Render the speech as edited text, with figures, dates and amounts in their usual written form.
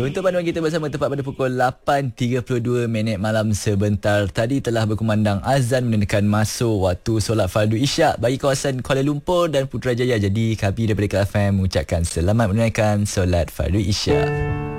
Untuk panduan kita bersama tepat pada pukul 8.32 malam sebentar tadi telah berkumandang azan menandakan masuk waktu solat fardu isyak bagi kawasan Kuala Lumpur dan Putrajaya. Jadi kami daripada KFM mengucapkan selamat menunaikan solat fardu isyak.